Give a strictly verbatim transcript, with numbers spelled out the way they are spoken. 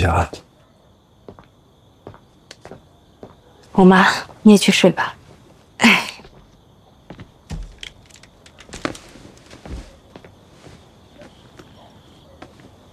谢啊。 我妈，你也去睡吧。